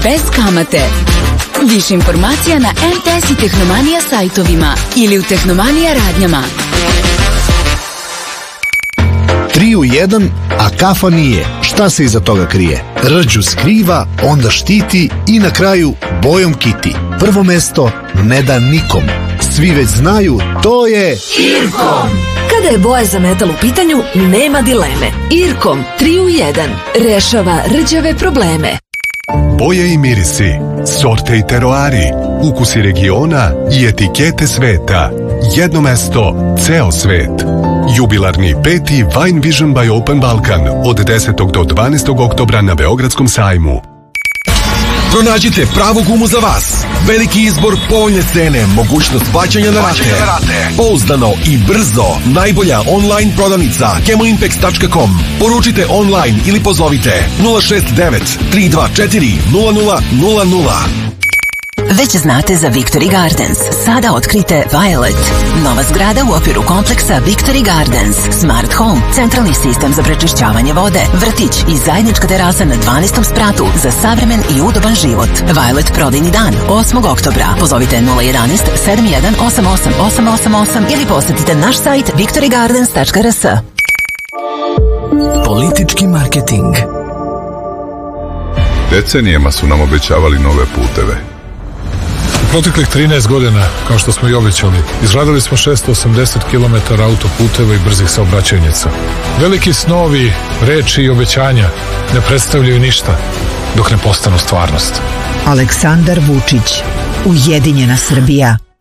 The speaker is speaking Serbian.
bez kamate. Više informacija na MTS i Tehnomanija sajtovima ili u Tehnomanija radnjama. 3 u 1, a kafa nije. Šta se iza toga krije? Rđu skriva, onda štiti i na kraju bojom kiti. Prvo mesto ne da nikom. Svi već znaju, to je Irkom. Kada je boja za metal u pitanju, nema dileme. Irkom 3 u 1 rešava rđave probleme. Boje i mirisi, sorte i teroari, ukusi regiona i etikete sveta. Jedno mesto, ceo svet. Jubilarni 5. Wine Vision by Open Balkan od 10. do 12. oktobra na Beogradskom sajmu. Pronađite pravu gumu za vas. Veliki izbor, povoljne cene, mogućnost plaćanja na rate. Pouzdano i brzo. Najbolja online prodavnica chemoimpex.com. Poručite online ili pozovite 069 324 0000. Već znate za Victory Gardens. Sada otkrite Violet. Nova zgrada u okviru kompleksa Victory Gardens. Smart Home, centralni sistem za prečišćavanje vode, vrtić i zajednička terasa na 12. spratu za savremen i udoban život. Violet prodajni dan 8. oktobra. Pozovite 011 7188 888 ili posetite naš sajt victorygardens.rs. Politički marketing. Decenijama su nam obećavali nove puteve. Proteklih 13 godina, kao što smo i obećali, izgradili smo 680 km autoputeva i brzih saobraćajnica. Veliki snovi, reči i obećanja ne predstavljaju ništa dok ne postanu stvarnost. Aleksandar Vučić, Ujedinjena Srbija.